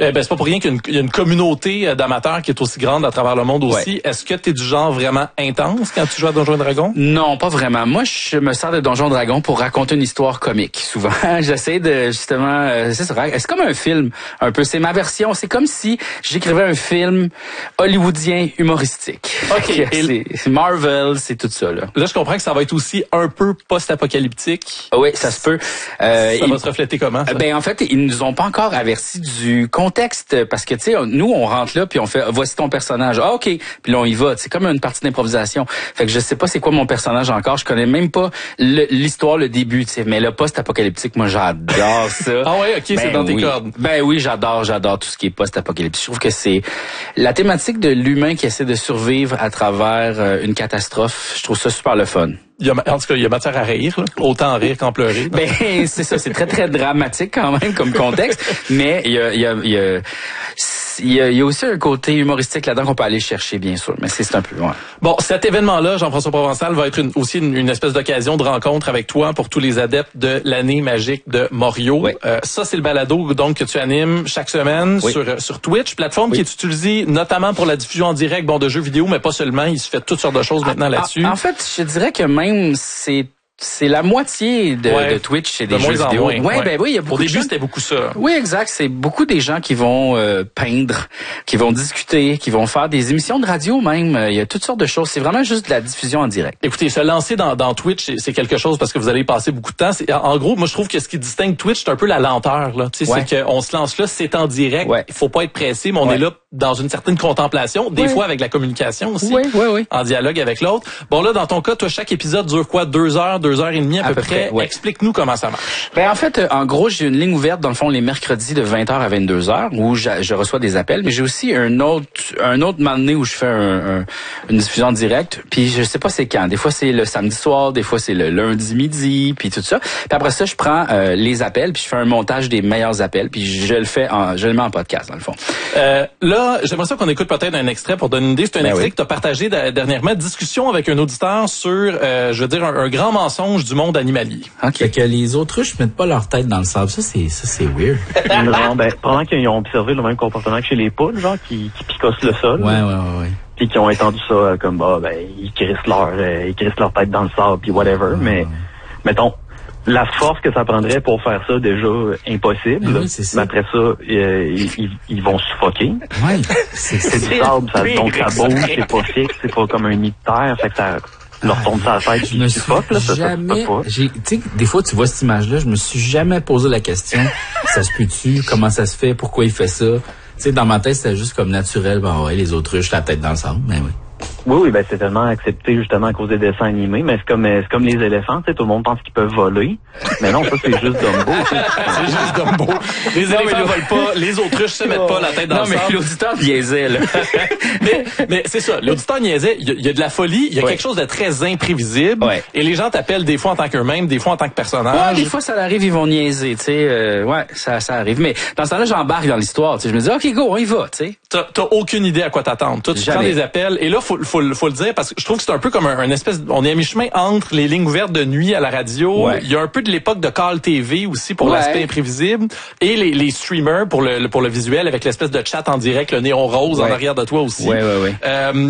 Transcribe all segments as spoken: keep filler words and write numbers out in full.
Eh ben, c'est pas pour rien qu'il y a une, il y a une communauté d'amateurs qui est aussi grande à travers le monde aussi. Ouais. Est-ce que t'es du genre vraiment intense quand tu joues à Donjons et Dragons? Non, pas vraiment. Moi, je me sers de Donjons et Dragons pour raconter une histoire comique. Souvent, j'essaie de, justement, euh, c'est ça, c'est comme un film, un peu. C'est ma version. C'est comme si j'écrivais un film hollywoodien humoristique. OK. c'est, c'est Marvel, c'est tout ça, là. Là, je comprends que ça va être aussi un peu post-apocalyptique. Oui, ça se peut. Euh, ça va se refléter comment, ça? Ben, en fait, ils nous ont pas encore averti du contexte, parce que, tu sais, nous, on rentre là, puis on fait, voici ton personnage. Ah, OK. Puis là, on y va. C'est comme une partie d'improvisation. Fait que je sais pas c'est quoi mon personnage encore. Je connais même pas le, l'histoire, le début, tu sais. Mais le post-apocalyptique, moi, j'adore ça. Ah ouais, OK, ben c'est dans tes oui. cordes. Ben oui, j'adore, j'adore tout ce qui est post-apocalyptique. Je trouve que c'est la thématique de l'humain qui essaie de survivre à travers euh, une catastrophe. Je trouve ça super le fun. Il y a, en tout cas, il y a matière à rire, là. Autant rire qu'en pleurer. Ben, c'est ça, c'est très, très dramatique quand même comme contexte, mais il y a, il y a, il y a, il y a, il y a aussi un côté humoristique là-dedans qu'on peut aller chercher, bien sûr, mais c'est, c'est un peu loin. Bon, cet événement-là, Jean-François Provençal, va être une, aussi une, une espèce d'occasion de rencontre avec toi pour tous les adeptes de l'année magique de Morio. Oui. Euh, ça, c'est le balado donc que tu animes chaque semaine oui. sur sur Twitch, plateforme oui. qui est utilisée notamment pour la diffusion en direct bon de jeux vidéo, mais pas seulement. Il se fait toutes sortes de choses maintenant en, là-dessus. En, en fait, je dirais que même c'est c'est la moitié de, ouais. de Twitch, c'est des de jeux vidéo. Ouais, ouais, ben oui, il y a beaucoup Au de début, gens... c'était beaucoup ça. Oui, exact. C'est beaucoup des gens qui vont euh, peindre, qui vont discuter, qui vont faire des émissions de radio même. Il y a toutes sortes de choses. C'est vraiment juste de la diffusion en direct. Écoutez, se lancer dans, dans Twitch, c'est, c'est quelque chose parce que vous allez y passer beaucoup de temps. C'est, en gros, moi, je trouve que ce qui distingue Twitch, c'est un peu la lenteur. Là. Tu sais, ouais. c'est qu'on se lance là, c'est en direct. Ouais. Il faut pas être pressé, mais on ouais. est là dans une certaine contemplation, des ouais. fois avec la communication aussi, oui, oui, oui. en dialogue avec l'autre. Bon, là, dans ton cas, toi, chaque épisode dure quoi? Deux heures, deux heures et demie à, à peu, peu près. près. Ouais. Explique-nous comment ça marche. Ben en fait, en gros, j'ai une ligne ouverte dans le fond les mercredis de vingt heures à vingt-deux heures où je, je reçois des appels, mais j'ai aussi un autre un autre moment donné où je fais un, un, une diffusion en direct, puis je sais pas c'est quand. Des fois c'est le samedi soir, des fois c'est le lundi midi, puis tout ça. Puis après ça, je prends euh, les appels, puis je fais un montage des meilleurs appels, puis je le fais en, je le mets en podcast dans le fond. Euh, là, j'aimerais ça qu'on écoute peut-être un extrait pour donner une idée. C'est un ben extrait oui. que tu as partagé d- dernièrement, discussion avec un auditeur sur, euh, je veux dire, un, un grand mensonge du monde animalier. OK. Fait que les autruches mettent pas leur tête dans le sable. Ça, c'est, ça, c'est weird. Non, ben, pendant qu'ils ont observé le même comportement que chez les poules, genre, qui, qui picossent le sol. Ouais, ouais, ouais, ouais. Puis qui ont étendu ça euh, comme, bah, ben, ils crissent leur, euh, ils crissent leur tête dans le sable, puis whatever. Ouais, mais, ouais. mettons, la force que ça prendrait pour faire ça, déjà, impossible. Oui, c'est ça. Mais après ça, euh, ils, ils, ils vont suffoquer. Ouais. C'est, c'est du sable, ça, donc ça bouge, c'est pas fixe, c'est pas comme un nid de terre, fait que ça leur tombe sur la tête, puis ils suffoquent, là, ça, jamais, ça, ça, j'ai, tu sais, des fois, tu vois cette image-là, je me suis jamais posé la question, ça se peut-tu, comment ça se fait, pourquoi il fait ça. Tu sais, dans ma tête, c'était juste comme naturel, ben ouais, les autruches, la tête dans le sable, ben oui. Oui, oui, ben c'est tellement accepté justement à cause des dessins animés, mais c'est comme c'est comme les éléphants, tu sais, tout le monde pense qu'ils peuvent voler. Mais non, ça c'est juste Dumbo. C'est juste Dumbo. Les non, éléphants ne volent pas, les autruches se mettent pas la tête dans non, le sable. Non, mais l'auditeur niaisait, là. mais, mais c'est ça, l'auditeur niaisait, il y, y a de la folie, il y a ouais. quelque chose de très imprévisible, ouais. et les gens t'appellent des fois en tant qu'eux-mêmes, des fois en tant que personnage. Ouais, des fois ça arrive, ils vont niaiser, tu sais, euh, ouais, ça, ça arrive. Mais dans ce temps-là, j'embarque dans l'histoire, tu sais, je me dis, ok, go, on y va, tu sais. T'as, t'as aucune idée à quoi t'attendre. Toi, tu Jamais. prends des appels, et là, faut, faut, faut le dire, parce que je trouve que c'est un peu comme un, un espèce, on est à mi-chemin entre les lignes ouvertes de nuit à la radio. Ouais. Il y a un peu de l'époque de Call T V aussi pour ouais. l'aspect imprévisible, et les, les streamers pour le, pour le visuel avec l'espèce de chat en direct, le néon rose ouais. en arrière de toi aussi. Ouais, ouais, ouais. Euh,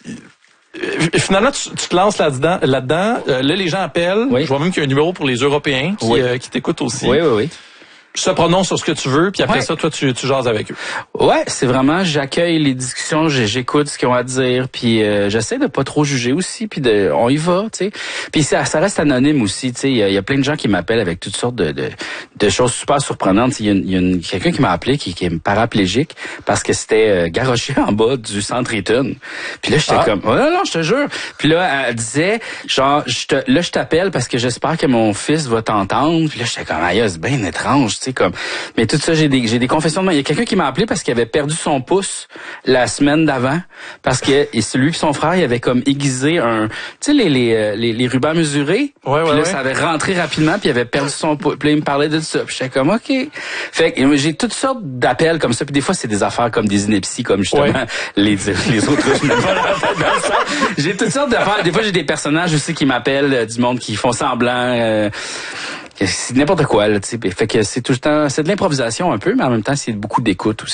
Finalement, tu, tu te lances là-dedans. Là-dedans. Euh, là, les gens appellent. Oui. Je vois même qu'il y a un numéro pour les Européens qui, oui. euh, qui t'écoutent aussi. Oui, oui, oui. Se prononce sur ce que tu veux, puis après ouais. ça, toi, tu, tu jases avec eux. Ouais, c'est vraiment, j'accueille les discussions, j'écoute ce qu'ils ont à dire, puis euh, j'essaie de pas trop juger aussi, puis de, on y va, tu sais. Puis ça, ça reste anonyme aussi, tu sais. Il y, y a plein de gens qui m'appellent avec toutes sortes de, de, de choses super surprenantes. Il y a, y a une, quelqu'un qui m'a appelé qui, qui est paraplégique parce que c'était euh, garoché en bas du centre Eaton. Puis là, j'étais ah. comme, oh, non, non, je te jure. Puis là, elle disait, genre, je te, là, je t'appelle parce que j'espère que mon fils va t'entendre. Puis là, j'étais comme, aïe, c'est bien étrange. Tu sais, comme, mais tout ça, j'ai des, j'ai des confessions de moi. Il y a quelqu'un qui m'a appelé parce qu'il avait perdu son pouce la semaine d'avant, parce que et celui et son frère, il avait comme aiguisé un, tu sais, les, les, les, les rubans mesurés. Ouais, puis ouais, là, ouais. ça avait rentré rapidement, puis il avait perdu son pouce. Puis là, il me parlait de ça. Puis j'étais comme, OK. Fait que j'ai toutes sortes d'appels comme ça. Puis des fois, c'est des affaires comme des inepties, comme justement ouais. les, les autres. J'ai toutes sortes d'affaires. Des fois, j'ai des personnages aussi qui m'appellent, euh, du monde qui font semblant. Euh, C'est n'importe quoi, là, tu sais. Fait que c'est tout le temps, c'est de l'improvisation un peu, mais en même temps, c'est beaucoup d'écoute aussi.